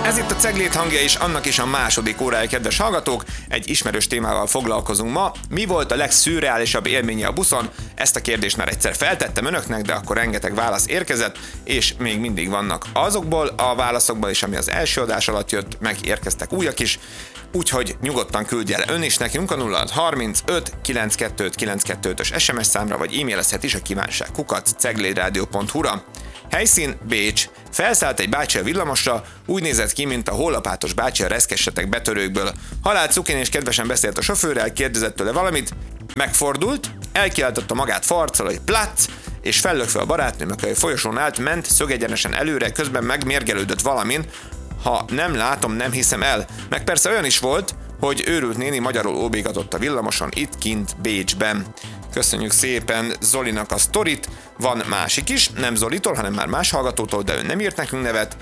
Ez itt a Ceglét hangja, és annak is a második órája, kedves hallgatók. Egy ismerős témával foglalkozunk ma. Mi volt a legszürreálisabb élménye a buszon? Ezt a kérdést már egyszer feltettem önöknek, de akkor rengeteg válasz érkezett, és még mindig vannak azokból a válaszokból is, ami az első adás alatt jött, megérkeztek újak is. Úgyhogy nyugodtan küldj el ön is nekünk a 0635 925 925-ös SMS számra, vagy e-mailezhet is a kívánság@ceglédradio.hu-ra. Helyszín Bécs. Felszállt egy bácsi a villamosra, úgy nézett ki, mint a hollapátos bácsi a reszkessetek betörőkből. Halál cukén és kedvesen beszélt a sofőrrel, kérdezett tőle valamit, megfordult, elkiáltotta magát farccal, hogy platz, és fellökve a barátnőm, aki a folyosón állt, ment szögegyenesen előre, közben megmérgelődött valamin. Ha nem látom, nem hiszem el. Meg persze olyan is volt, hogy őrült néni magyarul óbégatott a villamoson itt kint Bécsben. Köszönjük szépen Zolinak a sztorit. Van másik is, nem Zolitól, hanem már más hallgatótól, de ő nem írt nekünk nevet.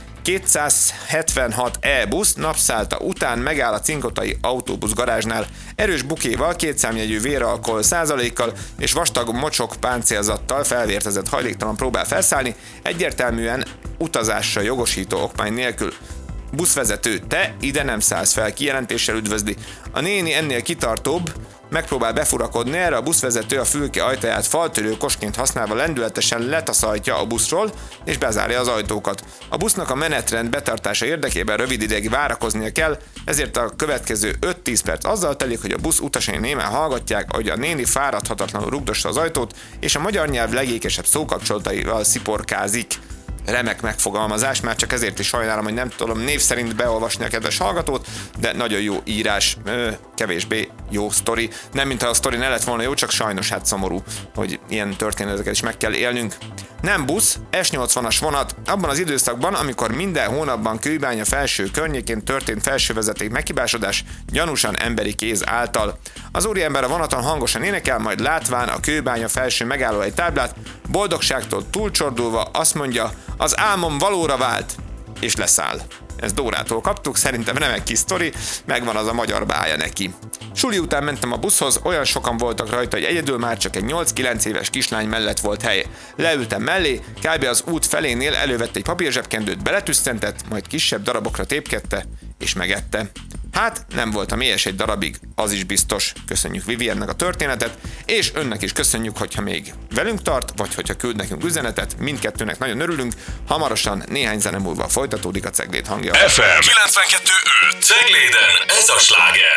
276 E-busz napszállta után megáll a cinkotai autóbusz garázsnál. Erős bukéval, 2 számjegyű véralkohol százalékkal és vastag mocsok páncélzattal felvértezett hajléktalan próbál felszállni, egyértelműen utazásra jogosító okmány nélkül. Buszvezető, te ide nem szállsz fel, kijelentéssel üdvözli. A néni ennél kitartóbb, megpróbál befurakodni, erre a buszvezető a fülke ajtaját faltörő kosként használva lendületesen letaszajtja a buszról, és bezárja az ajtókat. A busznak a menetrend betartása érdekében rövid ideig várakoznia kell, ezért a következő 5-10 perc azzal telik, hogy a busz utasai némán hallgatják, hogy a néni fáradhatatlanul rugdossa az ajtót, és a magyar nyelv legékesebb szókapcsolataival sziporkázik. Remek megfogalmazás, már csak ezért is sajnálom, hogy nem tudom név szerint beolvasni a kedves hallgatót, de nagyon jó írás, kevésbé jó sztori. Nem mintha a sztori ne lett volna jó, csak sajnos hát szomorú, hogy ilyen történeteket is meg kell élnünk. Nem busz, S80-as vonat, abban az időszakban, amikor minden hónapban Kőbánya felső környékén történt felsővezeték meghibásodás gyanúsan emberi kéz által. Az úriember a vonaton hangosan énekel, majd látván a Kőbánya felső megállóhely táblát, boldogságtól túlcsordulva azt mondja, az álmom valóra vált, és leszáll. Ezt Dórától kaptuk, szerintem remek kis sztori, megvan az a magyar bája neki. Suli után mentem a buszhoz, olyan sokan voltak rajta, hogy egyedül már csak egy 8-9 éves kislány mellett volt hely. Leültem mellé, kb. Az út felénél elővett egy papírzsebkendőt, beletüsszentett, majd kisebb darabokra tépkedte, és megette. Hát, nem voltam éhes egy darabig, az is biztos. Köszönjük Viviennek a történetet, és önnek is köszönjük, hogyha még velünk tart, vagy hogyha küld nekünk üzenetet, mindkettőnek nagyon örülünk. Hamarosan, néhány zene múlva folytatódik a Ceglét hangja. FM 92.5 Cegléden, ez a sláger.